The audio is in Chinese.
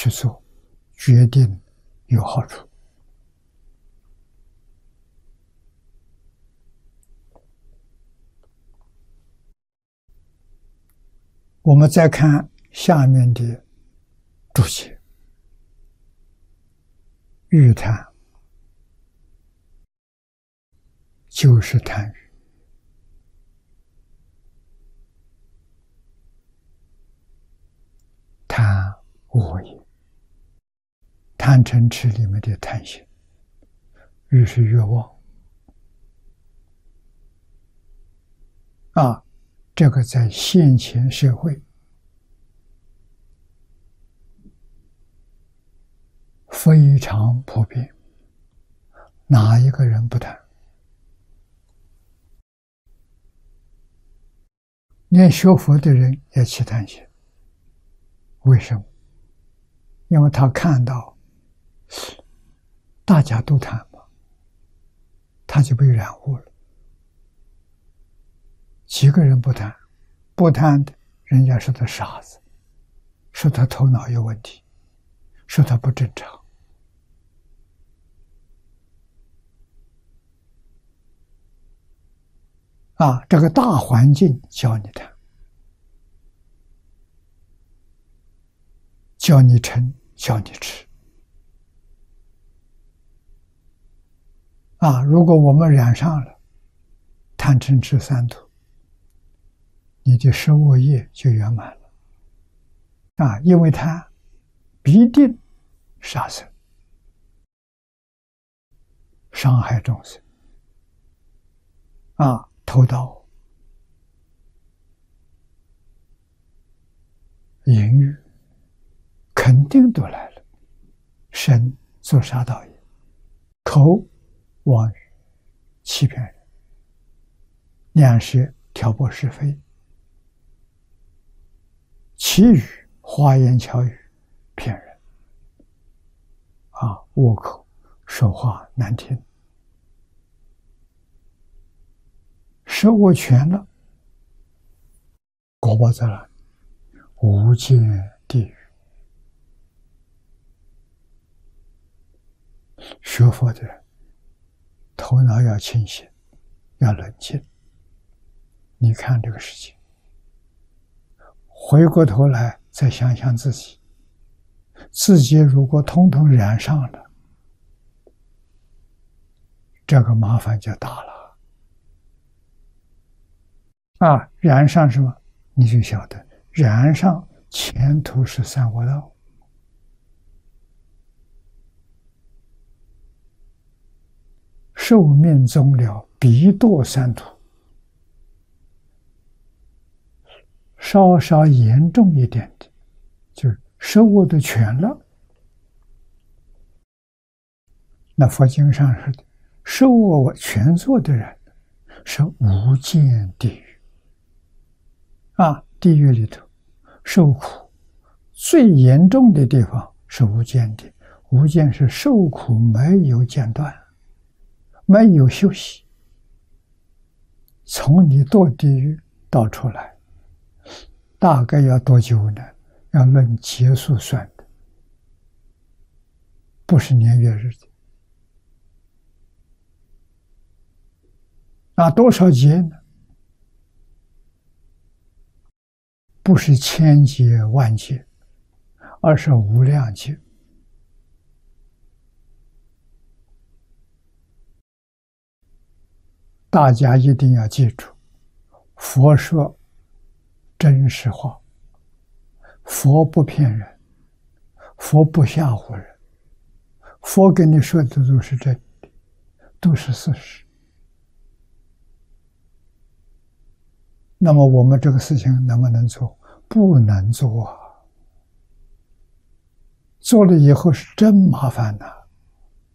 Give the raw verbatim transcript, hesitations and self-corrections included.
去做，决定有好处。我们再看下面的注解：欲贪就是贪欲，贪我也，贪嗔痴里面的贪心，欲是欲望啊。这个在现前社会非常普遍，哪一个人不贪？连学佛的人也起贪心，为什么？因为他看到大家都贪嘛，他就被染污了。几个人不贪？不贪的，人家说他傻子，说他头脑有问题，说他不正常。啊，这个大环境教你贪，教你嗔，教你痴。啊，如果我们染上了贪嗔痴三毒，你的十恶业就圆满了。啊，因为它必定杀生，伤害众生。啊，偷盗、淫欲，肯定都来了。身做杀盗业，口妄语，欺骗人，两舌挑拨是非，其语花言巧语，骗人。啊，恶口，说话难听。十恶全了，果报在哪里？无间地狱。学佛的人头脑要清醒，要冷静。你看这个事情，回过头来再想想自己，自己如果统统染上了，这个麻烦就大了。啊，染上什么？你就晓得，染上前途是三恶道。寿命终了，必堕三途。稍稍严重一点的，就是十恶都全了。那佛经上说的，十恶全做的人是无间地狱。啊，地狱里头受苦最严重的地方是无间地。无间是受苦没有间断，没有休息。从你堕地狱到出来，大概要多久呢？要论劫数算的，不是年月日的。那多少劫呢？不是千劫万劫，而是无量劫。大家一定要记住，佛说真实话，佛不骗人，佛不吓唬人，佛跟你说的都是真的，都是事实。那么我们这个事情能不能做？不能做啊！做了以后是真麻烦呐。